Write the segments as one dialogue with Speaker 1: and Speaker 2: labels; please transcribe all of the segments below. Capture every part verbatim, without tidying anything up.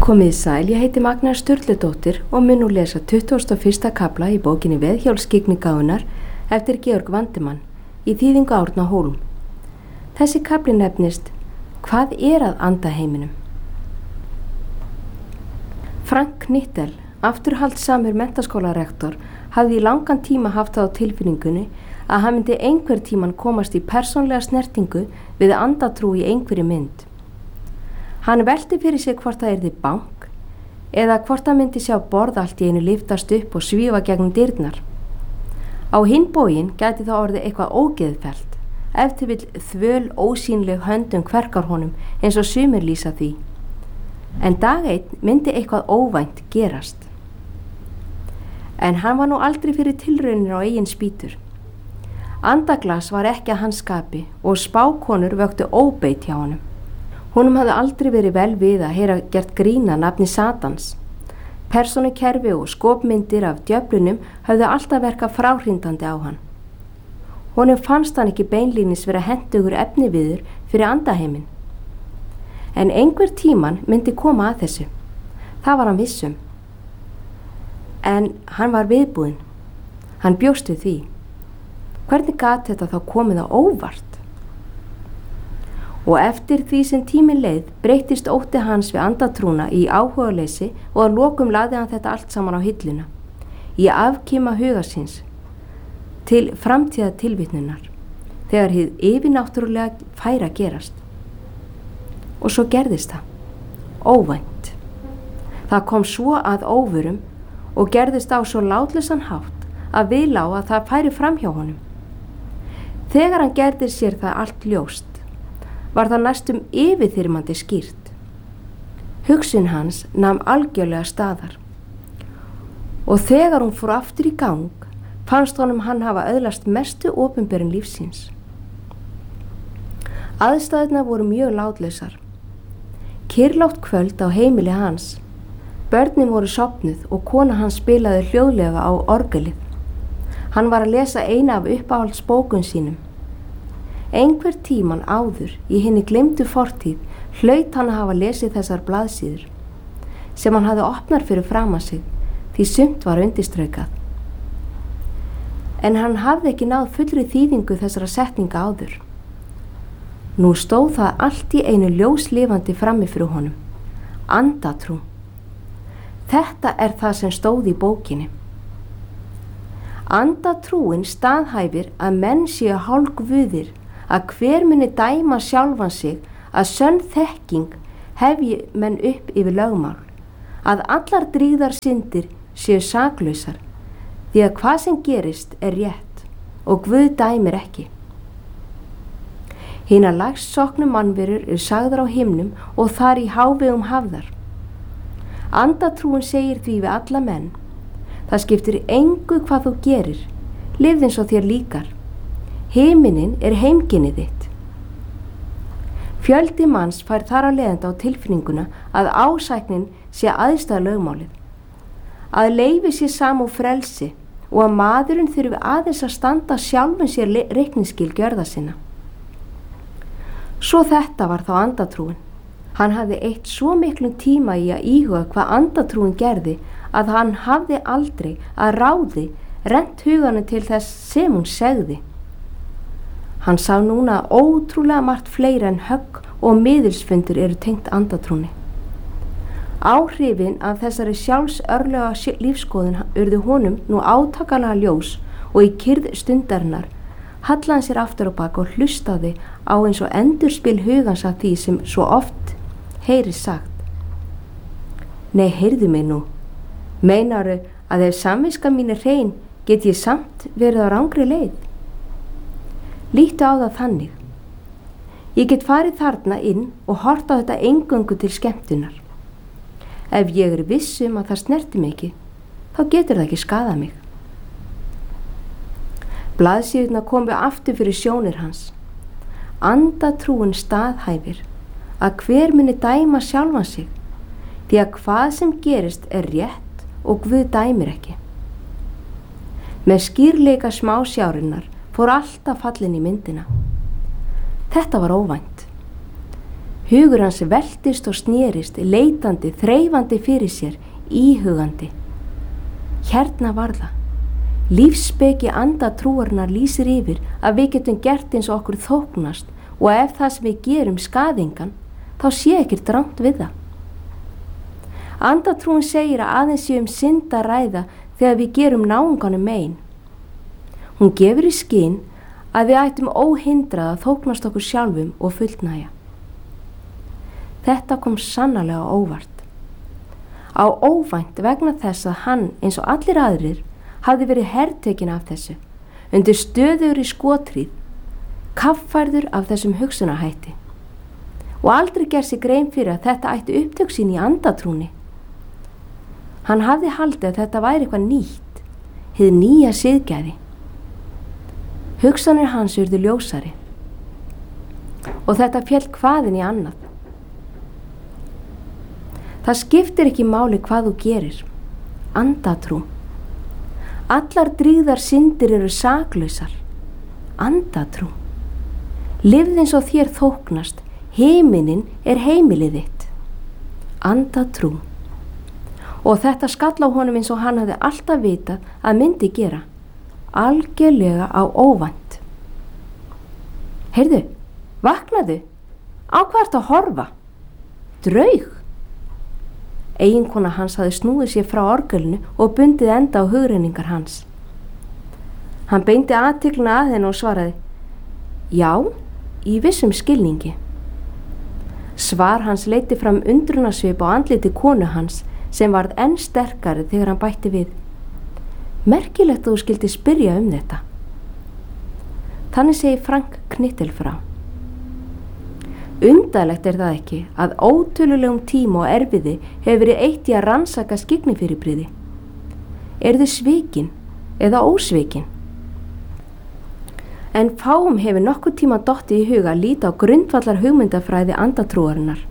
Speaker 1: Komið sæl, ég heiti Magna Sturludóttir og mun nú lesa tuttugasta og fyrsta kafla í bókinni Veðhjólsskyggni gáfunnar eftir Georg Vandemann í þýðingu Árna Hólm. Þessi kafli nefnist Hvað er að andaheiminum? Frank Knittel, afturhaldssamur menntaskólarektor, hafði í langan tíma haft það á tilfinningunni að hann myndi einhver tíman komast í persónlega snertingu við andatrú í einhverri mynd. Hann velti fyrir sig hvort það yrði bank eða hvort það myndi sjá borð allt í einu lyftast upp og svífa gegnum dyrnar. Á hinn bóginn gæti það orðið eitthvað ógeðfellt, ef til vill þvöl ósýnleg höndum kverkar honum eins og sumir lýsa því. En dag einn myndi eitthvað óvænt gerast. En hann var nú aldrei fyrir tilraunir á eigin spýtur. Andaglas var ekki að hans skapi og spákonur vöktu óbeit hjá honum. Honum hafði aldrei verið vel við að heyra gert grína nafni Satans. Persónukerfi og skopmyndir af djöflunum hafði alltaf verkað fráhrindandi á hann. Honum fannst hann ekki beinlínis vera hentugur efniviður fyrir andaheimin. En einhver tíman myndi koma að þessu. Það var hann vissum. En hann var viðbúinn. Hann bjóst við því. Hvernig gat þetta þá komið á óvart? Og eftir því sem tíminn leið breyttist ótti hans við andatrúna í áhugaleysi og að lokum lagði hann þetta allt saman á hilluna, í afkima huga síns, til framtíða tilvitnunar, þegar hið yfirnáttúrulega færi að gerast. Og svo gerðist það, óvænt. Það kom svo að óvörum og gerðist á svo látlausan hátt að við lá að það færi fram hjá honum. Þegar hann gerði sér það allt ljóst, var það næstum yfirþyrmandi skýrt. Hugsun hans nam algjörlega staðar. Og þegar hún fór aftur í gang, fannst honum hann hafa öðlast mestu opinberun lífsins. Aðstæðurnar voru mjög látlausar. Kyrrlátt kvöld á heimili hans. Börnin voru sofnuð og kona hans spilaði hljóðlega á orgelið. Hann var að lesa eina af uppáhaldsbókum sínum. Einhver tíman áður í hinni gleymdu fortíð hlaut hann að hafa lesið þessar blaðsíður sem hann hafði opnar fyrir fram að sig því sumt var undirstraukað. En hann hafði ekki náð fullri þýðingu þessara setninga áður. Nú stóð það allt í einu ljóslifandi frammi fyrir honum. Andatrú. Þetta er það sem stóð í bókinni. Andatrúin staðhæfir að menn séu hálfguðir, að hver muni dæma sjálfan sig, að sönn þekking hefji menn upp yfir lögmál, að allar drýgðar syndir séu saklausar, því að hvað sem gerist er rétt og Guð dæmir ekki. Hinar lægst soknu mannverur eru sagðar á himnum og þar í hávegum hafðar. Andatrúin segir því við alla menn, það skiptir engu hvað þú gerir, lifð eins og þér líkar. Himinin er heimkynnið þitt. Fjöldi manns fær þar að leiðanda á tilfinninguna að ásæknin sé æðsta lögmálið. Að leyfi sér samúð frelsi og að maðurinn þurfi aðeins að standa sjálfum sér reikningsskil gjörða sinna. Svo þetta var þá andatrúin. Hann hafði eytt svo miklum tíma í að íhuga hvað andatrúin gerði að hann hafði aldrei að ráði rennt huganum til þess sem hún segði. Hann sá núna ótrúlega margt fleira en högg og miðilsfundur eru tengt andatrúni. Áhrifin af þessari sjálfsörlega lífskoðun urðu honum nú átakalega ljós og í kyrrð stundarinnar hallaði hann sér aftur á bak og hlustaði á eins og endurspil hugans af því sem svo oft heyrist sagt. Nei, heyrðu mig nú. Meinaru að ef samviska mín er hrein get ég samt verið á rangri leið? Líttu á það þannig. Ég get farið þarna inn og hort á þetta eingöngu til skemmtunar. Ef ég er viss um að það snerti mig ekki, þá getur það ekki skadað mig. Blaðsíðurnar komu aftur fyrir sjónir hans. Andatrúin staðhæfir að hver muni dæma sjálfan sig, því að hvað sem gerist er rétt og Guð dæmir ekki. Með skýrleika smásjárinnar fór alltaf fallin í myndina. Þetta var óvænt. Hugur hans veltist og snerist, leitandi, þreifandi fyrir sér, íhugandi. Hérna var það. Lífsspeki andatrúarinnar lýsir yfir að við getum gert eins og okkur þóknast og ef það sem við gerum skaðingan, þá sé ekkert rangt við það. Andatrúin segir að aðeins sé um synd að ræða þegar við gerum náunganum mein. Hún gefur í skyn að við ættum óhindrað að þóknast okkur sjálfum og fullnægja. Þetta kom sannarlega á óvart. Á óvænt vegna þess að hann, eins og allir aðrir, hafði verið hertekinn af þessu, undir stöðugur í skotríð, kaffærður af þessum hugsunarhætti og aldrei gerð sér grein fyrir að þetta ætti upptök sín í andatrúni. Hann hafði haldið að þetta væri eitthvað nýtt, hið nýja siðgæði. Hugsanir hans urðu ljósari og þetta féll hvaðin í annað. Það skiptir ekki máli hvað þú gerir. Andatrú. Allar drýgðar syndir eru saklausar. Andatrú. Lifð eins og þér þóknast. Himinin er heimilið þitt. Andatrú. Og þetta skall á honum eins og hann hafði alltaf vitað að myndi gera. Algjörlega á óvænt. Heyrðu, vaknaðu. Á hvað ertu að horfa? Draug. Eiginkona hans hafði snúið sér frá orgelinu og bundið enda á hugrenningar hans. Hann beindi athyglinni að henni og svaraði, já, í vissum skilningi. Svar hans leiddi fram undrunarsvip á andliti konu hans sem varð enn sterkari þegar hann bætti við. Merkilegt að þú skildi spyrja um þetta. Þannig segir Frank Knittel frá. Undarlegt er það ekki að ótölulegum tíma og erfiði hefur verið eitt í að rannsaka skygnifyrirbrigði. Er þið svikin eða ósvikin? En fáum hefur nokkuð tíma dottið í huga að líta á grundvallar hugmyndafræði andatrúarinnar.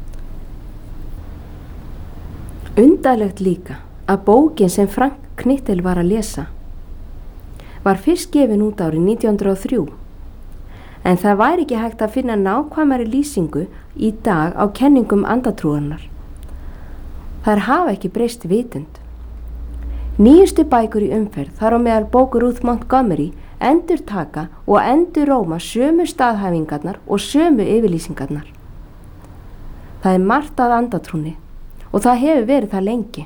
Speaker 1: Undarlegt líka að bókin sem Frank Knittel var að lesa var fyrst gefin út árið nítján hundruð og þrjú. En það væri ekki hægt að finna nákvæmari lýsingu í dag á kenningum andatrúarinnar. Þær hafa ekki breyst vitund. Nýjustu bækur í umferð, þar á meðal bókur Ruth Montgomery, endurtaka og enduróma sömu staðhæfingarnar og sömu yfirlýsingarnar. Það er margt að andatrúni og það hefur verið það lengi.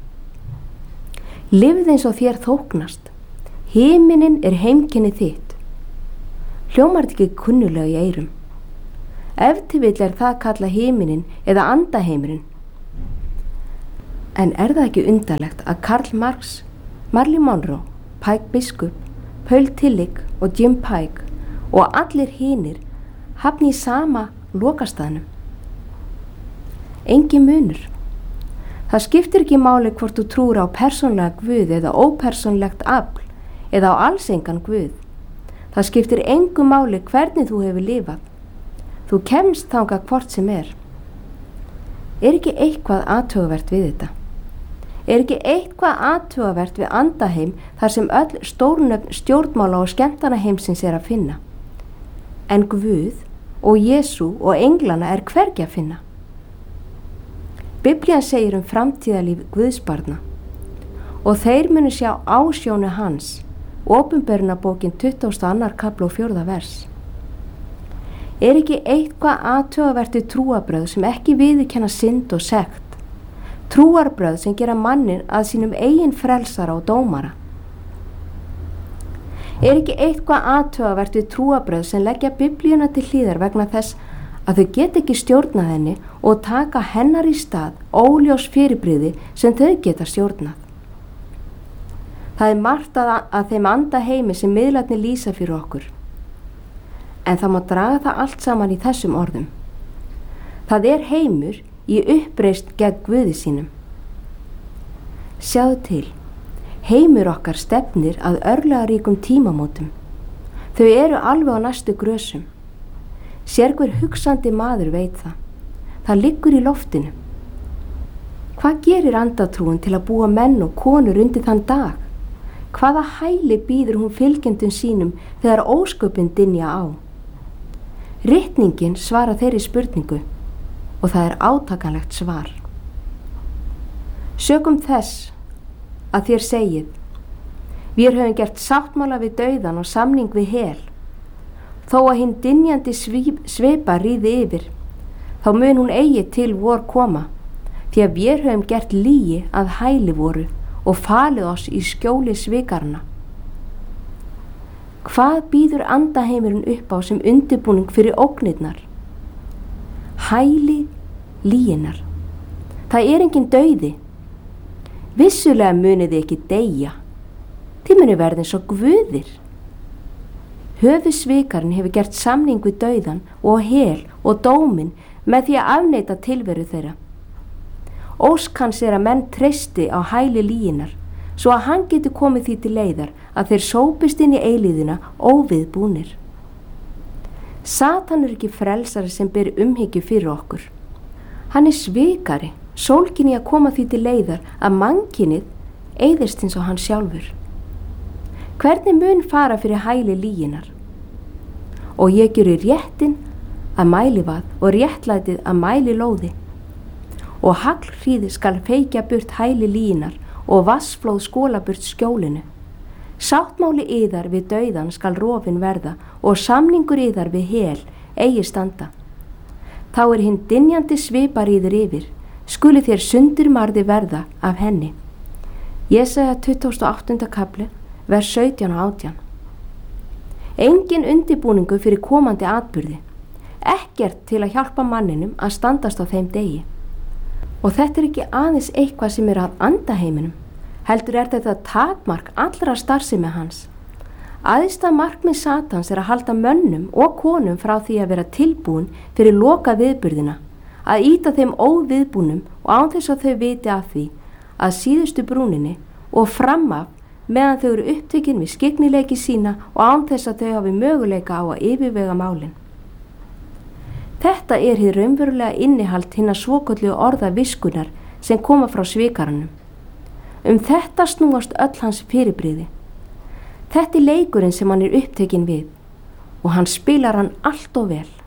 Speaker 1: Lifð eins og þér þóknast. Himinin er heimkynni þitt. Hljómar þetta ekki kunnulega í eyrum. Ef til vill er það kalla himinin eða andaheimurinn. En er það ekki undarlegt að Karl Marx, Marley Monroe, Pike Biskup, Paul Tillich og Jim Pike og allir hinir hafni í sama lokastaðnum? Engin munur. Það skiptir ekki máli hvort þú trúir á persónlega guð eða ópersónlegt afl eða á alls engan guð. Það skiptir engu máli hvernig þú hefur lifað. Þú kemst þangað hvort sem er. Er ekki eitthvað athugavert við þetta? Er ekki eitthvað athugavert við andaheim þar sem öll stórnöfn stjórnmála og skemmtanaheimsins er að finna? En Guð og Jesú og englana er hvergi að finna. Biblían segir um framtíðarlíf Guðsbarna og þeir munu sjá ásjónu hans. Opinberunarbókin tuttugasta og annar kafli og fjórða vers. Er ekki eitthvað athugavert við trúarbrögð sem ekki viðurkenna synd og sekt? Trúarbrögð sem gera mannin að sínum eigin frelsara og dómara? Er ekki eitthvað athugavert við trúarbrögð sem leggja Biblíuna til hlíðar vegna þess að þau get ekki stjórnað henni og taka hennar í stað óljós fyrirbrigði sem þau geta stjórnað? Það er margt að, að þeim andaheimi sem miðlarnir lýsa fyrir okkur. En það má draga það allt saman í þessum orðum. Það er heimur í uppreisn gegn Guði sínum. Sjáðu til, heimur okkar stefnir að örlagaríkum tímamótum. Þau eru alveg á næstu grösum. Sérhver hugsandi maður veit það. Það liggur í loftinu. Hvað gerir andatrúin til að búa menn og konur undir þann dag? Hvaða hæli býður hún fylgjendum sínum þegar ósköpin dynja á? Ritningin svara þeirri spurningu. og það er átakanlegt svar. Sökum þess að þér segið, við höfum gert sáttmála við dauðan og samning við hel, þó að hinn dynjandi svipa ríði yfir, þá mun hún eigi til vor koma, því að við höfum gert lygi að hæli voru og falið oss í skjóli svikarna. Hvað býður andaheimurinn upp á sem undirbúning fyrir ógnirnar? Hæli lyginnar. Það er engin dauði. Vissulega munið þið ekki deyja. Þið munið verða eins og guðir. Höfuðsvikarinn hefur gert samning við dauðan og hel og dómin með því að afneita tilveru þeirra. Ósk hans er að menn treysti á hæli lyginnar, svo að hann getur komið því til leiðar að þeir sópist inn í eilíðina óviðbúnir. Satan er ekki frelsari sem ber umhyggju fyrir okkur. Hann er svikari, sólkin í að koma því til leiðar að mannkynið eyðist eins og hann sjálfur. Hvernig mun fara fyrir hæli lyginnar? Og ég gjöri réttin að mæli vað og réttlætið að mæli lóði. Og haglhríði skal feikja burt hæli lyginnar og vassflóð skóla burt skjólinu. Sáttmáli yðar við dauðan skal rofin verða og samningur yðar við hel eigi standa. Þá er hinn dynjandi svipar yður yfir, skuli þér sundurmarði verða af henni. Jesaja tuttugasta og áttunda kafli, vers sautján og átján. Engin undirbúningu fyrir komandi atburði, ekkert til að hjálpa manninum að standast á þeim degi. Og þetta er ekki aðeins eitthvað sem er að andaheiminum, heldur er þetta takmark allra starfsemi hans. Æðsta markmið Satans er að halda mönnum og konum frá því að vera tilbúin fyrir loka viðburðina, að ýta þeim óviðbúnum og án þess að þau viti af því að síðustu brúninni og fram af meðan þau eru upptökin við skygnileiki sína og án þess að þau hafi möguleika á að yfirvega málin. Þetta er hið raunverulega innihald hinna svoköllu orða viskunar sem koma frá svikaranum. Um þetta snúast öll hans fyrirbrigði. Þetta er leikurinn sem hann er upptekinn við og hann spilar hann allt og vel.